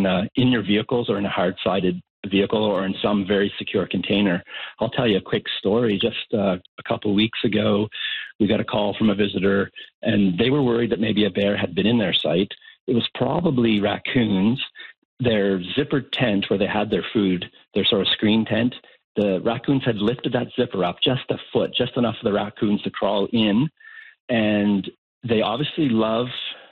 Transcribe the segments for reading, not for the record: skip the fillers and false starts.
in your vehicles or in a hard-sided vehicle or in some very secure container. I'll tell you a quick story. Just a couple of weeks ago, we got a call from a visitor, and they were worried that maybe a bear had been in their site. It was probably raccoons. Their zippered tent where they had their food, their sort of screen tent, the raccoons had lifted that zipper up just a foot, just enough for the raccoons to crawl in. And they obviously love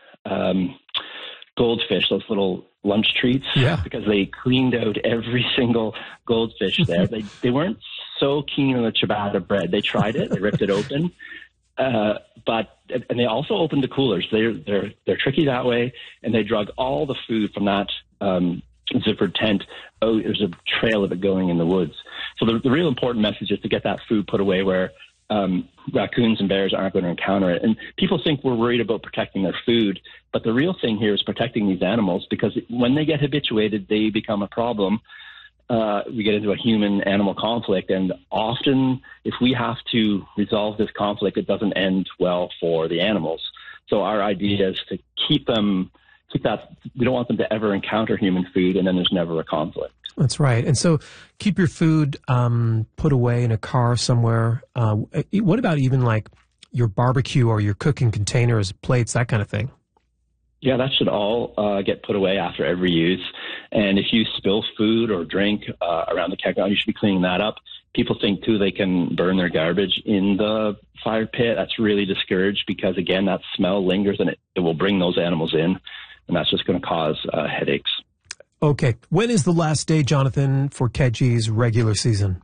goldfish, those little lunch treats, because they cleaned out every single goldfish there. They weren't so keen on the ciabatta bread. They tried it, they ripped it open, and they also opened the coolers. They're tricky that way, and they drug all the food from that zippered tent. Oh, there's a trail of it going in the woods. So the real important message is to get that food put away where raccoons and bears aren't going to encounter it. And people think we're worried about protecting their food, but the real thing here is protecting these animals, because when they get habituated, they become a problem. We get into a human-animal conflict, and often if we have to resolve this conflict, it doesn't end well for the animals. So our idea is to keep that. We don't want them to ever encounter human food, and then there's never a conflict. That's right. And so keep your food put away in a car somewhere. What about even like your barbecue or your cooking containers, plates, that kind of thing? Yeah, that should all get put away after every use. And if you spill food or drink around the campground, you should be cleaning that up. People think, too, they can burn their garbage in the fire pit. That's really discouraged because, again, that smell lingers and it will bring those animals in, and that's just going to cause headaches. Okay. When is the last day, Jonathan, for Keji's regular season?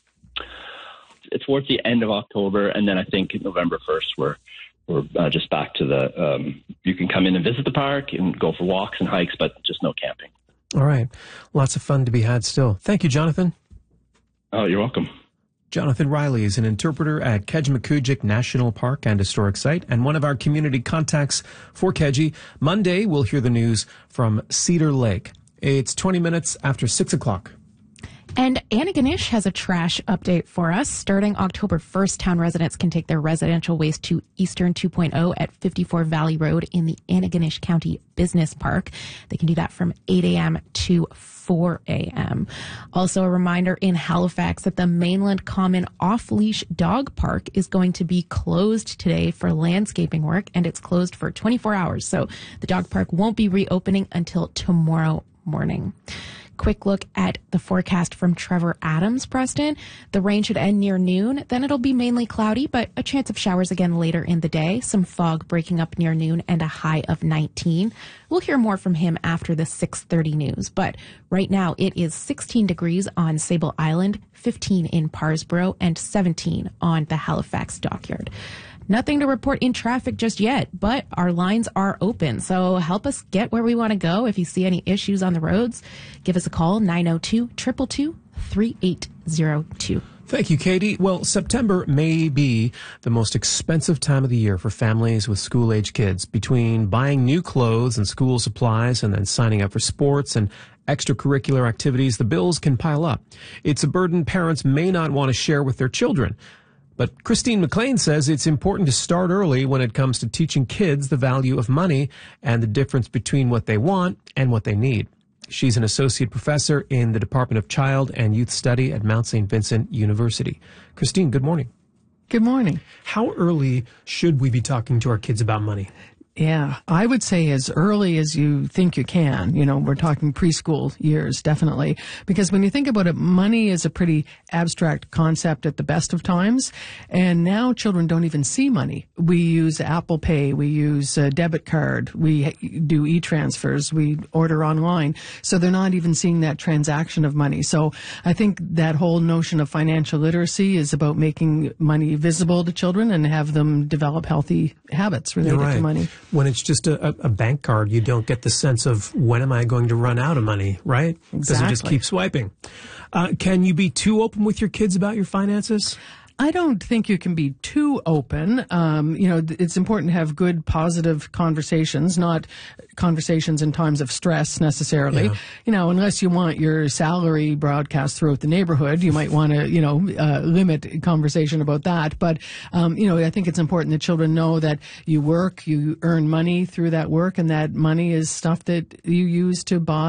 It's towards the end of October, and then I think November 1st we're just back to the you can come in and visit the park and go for walks and hikes, but just no camping. All right. Lots of fun to be had still. Thank you, Jonathan. Oh, you're welcome. Jonathan Riley is an interpreter at Kejimkujik National Park and Historic Site and one of our community contacts for Keji. Monday, we'll hear the news from Cedar Lake. It's 20 minutes after 6 o'clock. And Antigonish has a trash update for us. Starting October 1st, town residents can take their residential waste to Eastern 2.0 at 54 Valley Road in the Antigonish County Business Park. They can do that from 8 a.m. to 4 a.m. Also, a reminder in Halifax that the Mainland Common Off-Leash Dog Park is going to be closed today for landscaping work, and it's closed for 24 hours. So the dog park won't be reopening until tomorrow morning. Quick look at the forecast from Trevor Adams, Preston. The rain should end near noon. Then it'll be mainly cloudy, but a chance of showers again later in the day. Some fog breaking up near noon and a high of 19. We'll hear more from him after the 6:30 news. But right now it is 16 degrees on Sable Island, 15 in Parsboro, and 17 on the Halifax Dockyard. Nothing to report in traffic just yet, but our lines are open. So help us get where we want to go. If you see any issues on the roads, give us a call, 902-222-3802. Thank you, Katie. Well, September may be the most expensive time of the year for families with school-age kids. Between buying new clothes and school supplies and then signing up for sports and extracurricular activities, the bills can pile up. It's a burden parents may not want to share with their children. But Christine McLean says it's important to start early when it comes to teaching kids the value of money and the difference between what they want and what they need. She's an associate professor in the Department of Child and Youth Study at Mount St. Vincent University. Christine, good morning. Good morning. How early should we be talking to our kids about money? Yeah, I would say as early as you think you can. You know, we're talking preschool years, definitely. Because when you think about it, money is a pretty abstract concept at the best of times. And now children don't even see money. We use Apple Pay. We use a debit card. We do e-transfers. We order online. So they're not even seeing that transaction of money. So I think that whole notion of financial literacy is about making money visible to children and have them develop healthy habits related to money. When it's just a bank card, you don't get the sense of when am I going to run out of money, right? Exactly. Because you just keep swiping. Can you be too open with your kids about your finances? I don't think you can be too open. It's important to have good, positive conversations, not conversations in times of stress necessarily. Yeah. You know, unless you want your salary broadcast throughout the neighborhood, you might want to, limit conversation about that. But, I think it's important that children know that you work, you earn money through that work, and that money is stuff that you use to buy